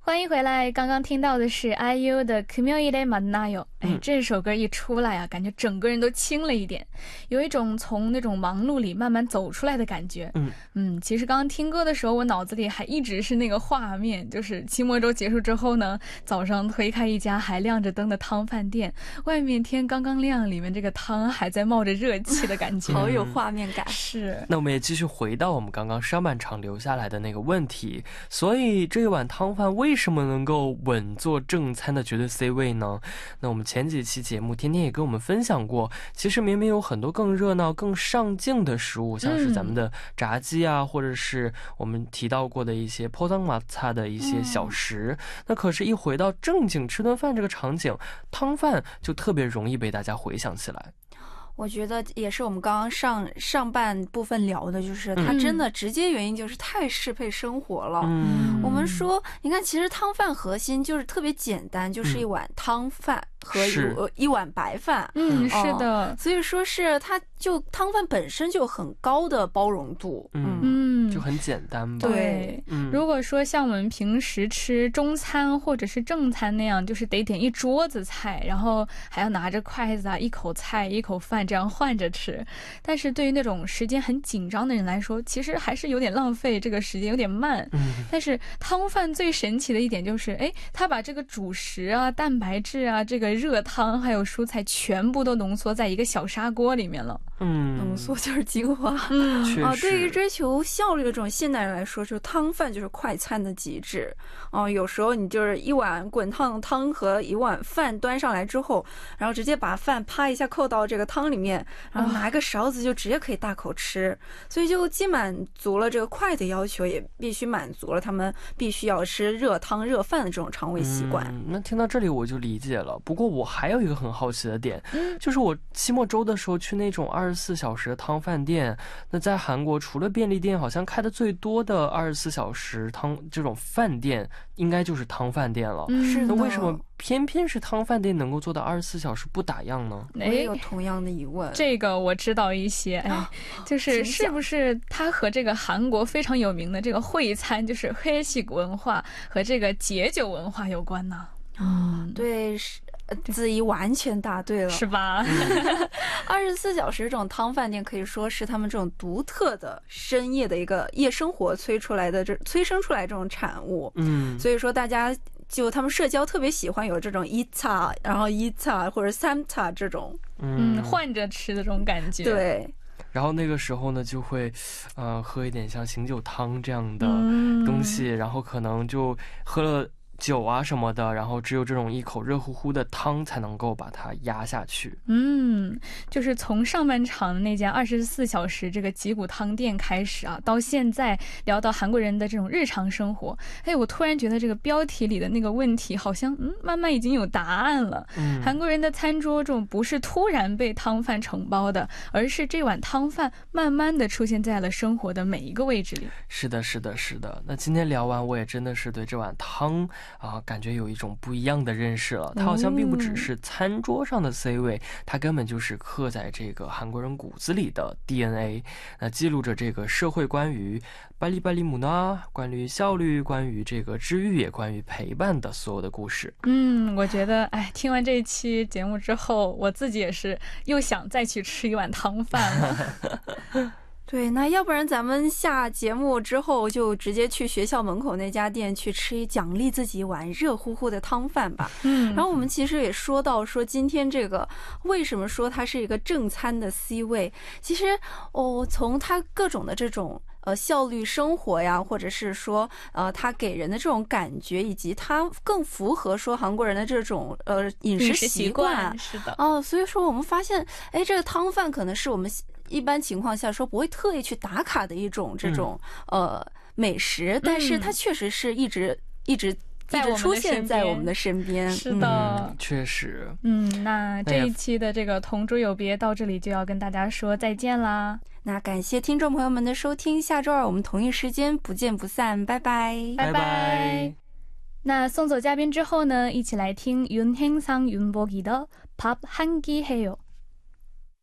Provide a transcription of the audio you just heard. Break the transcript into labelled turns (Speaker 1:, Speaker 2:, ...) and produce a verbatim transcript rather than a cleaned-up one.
Speaker 1: 欢迎回来，刚刚听到的是 I U 的 금요일에 만나요。 哎，这首歌一出来啊，感觉整个人都轻了一点，有一种从那种忙碌里慢慢走出来的感觉。嗯嗯，其实刚刚听歌的时候，我脑子里还一直是那个画面，就是期末周结束之后呢，早上推开一家还亮着灯的汤饭店，外面天刚刚亮，里面这个汤还在冒着热气的感觉，
Speaker 2: 好有画面感。
Speaker 1: 是。
Speaker 3: 那我们也继续回到我们刚刚上半场留下来的那个问题，所以这一碗汤饭为什么能够稳坐正餐的绝对 C 位呢？那我们前几期节目天天也跟我们分享过，其实明明有很多更热闹更上镜的食物，像是咱们的炸鸡啊，或者是我们提到过的一些포장마차的一些小食，那可是一回到正经吃顿饭这个场景，汤饭就特别容易被大家回想起来。
Speaker 2: 我觉得也是我们刚刚上上半部分聊的，就是它真的直接原因就是太适配生活了。嗯，我们说你看其实汤饭核心就是特别简单，就是一碗汤饭和一碗白饭。
Speaker 1: 嗯，是的，
Speaker 2: 所以说是它就汤饭本身就很高的包容度。
Speaker 3: 嗯，就很简单吧。
Speaker 1: 对，如果说像我们平时吃中餐或者是正餐那样，就是得点一桌子菜，然后还要拿着筷子啊，一口菜一口饭这样换着吃，但是对于那种时间很紧张的人来说，其实还是有点浪费，这个时间有点慢。但是汤饭最神奇的一点就是，哎，它把这个主食啊、蛋白质啊、这个热汤还有蔬菜全部都浓缩在一个小砂锅里面了。
Speaker 2: 嗯，浓缩就是精华。嗯，啊，对于追求效率的这种现代人来说，就汤饭就是快餐的极致。哦，有时候你就是一碗滚烫的汤和一碗饭端上来之后，然后直接把饭啪一下扣到这个汤里面，然后拿一个勺子就直接可以大口吃，所以就既满足了这个快的要求，也必须满足了他们必须要吃热汤热饭的这种肠胃习惯。
Speaker 3: 嗯，那听到这里我就理解了。不过我还有一个很好奇的点，就是我期末周的时候去那种二十四小时的汤饭店，那在韩国除了便利店，好像开的最多的二十四小时汤这种饭店应该就是汤饭店了。
Speaker 2: 是的。
Speaker 3: 那为什么偏偏是汤饭店能够做到二十四小时不打烊呢？
Speaker 2: 我也有同样的疑问。
Speaker 1: 这个我知道一些，哎，就是是不是它和这个韩国非常有名的这个会餐，就是회식文化和这个解酒文化有关呢？
Speaker 2: 嗯，对，子怡完全答对了，
Speaker 1: 是吧？
Speaker 2: 二十四小时这种汤饭店可以说是他们这种独特的深夜的一个夜生活催出来的这催生出来这种产物。嗯，所以说大家就他们社交特别喜欢有这种一차，然后一차或者三차这种，
Speaker 1: 嗯，换着吃的这种感觉。
Speaker 2: 对。
Speaker 3: 然后那个时候呢，就会，呃，喝一点像醒酒汤这样的东西，嗯，然后可能就喝了酒啊什么的，然后只有这种一口热乎乎的汤才能够把它压下去。
Speaker 1: 嗯，就是从上半场的那家二十四小时这个吉谷汤店开始啊，到现在聊到韩国人的这种日常生活，哎，我突然觉得这个标题里的那个问题好像嗯慢慢已经有答案了。嗯，韩国人的餐桌中不是突然被汤饭承包的，而是这碗汤饭慢慢的出现在了生活的每一个位置里。
Speaker 3: 是的，是的，是的。那今天聊完，我也真的是对这碗汤啊，感觉有一种不一样的认识了。它好像并不只是餐桌上的 C 位，它根本就是刻在这个韩国人骨子里的 D N A。那记录着这个社会关于빨리빨리 문화，关于效率，关于这个治愈，也关于陪伴的所有的故事。
Speaker 1: 嗯，我觉得，哎，听完这一期节目之后，我自己也是又想再去吃一碗汤饭了。
Speaker 2: 对，那要不然咱们下节目之后就直接去学校门口那家店去吃一奖励自己一碗热乎乎的汤饭吧。嗯，然后我们其实也说到说今天这个为什么说它是一个正餐的 C 位，其实哦，从它各种的这种呃效率生活呀，或者是说呃它给人的这种感觉，以及它更符合说韩国人的这种呃饮食习惯。
Speaker 1: 是的。
Speaker 2: 哦，所以说我们发现，哎，这个汤饭可能是我们一般情况下说不会特意去打卡的一种这种、嗯、呃美食，但是它确实是一直、嗯、一直一直出现在我们的身边。
Speaker 1: 是的、
Speaker 3: 嗯、确实。
Speaker 1: 嗯，那这一期的这个同桌有别到这里就要跟大家说再见啦。
Speaker 2: 那感谢听众朋友们的收听，下周二我们同一时间不见不散，拜拜
Speaker 1: 拜拜。那送走嘉宾之后呢，一起来听윤행상 윤복이的밥 한 끼 해요。